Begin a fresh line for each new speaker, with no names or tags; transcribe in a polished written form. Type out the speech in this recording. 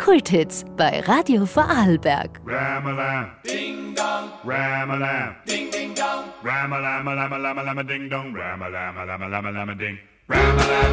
Kulthits bei Radio Vorarlberg.
Ram-a-lam, ding dong, ram-a-lam, ding ding dong, ram-a-lam-a-lam-a-lam-a-lam-a-ding dong, ram-a-lam-a-lam-a-lam-a-lam-a-ding, ram-a-lam.